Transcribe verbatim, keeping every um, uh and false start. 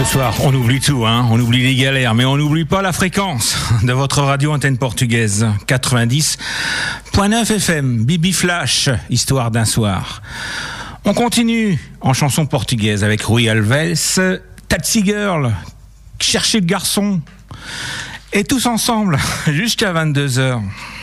Ce soir, on oublie tout, hein. On oublie les galères, mais on n'oublie pas la fréquence de votre radio antenne portugaise. quatre-vingt-dix virgule neuf F M, Bibi Flash, histoire d'un soir. On continue en chanson portugaise avec Rui Alves, Taxi Girl, Chercher le garçon. Et tous ensemble, jusqu'à vingt-deux heures.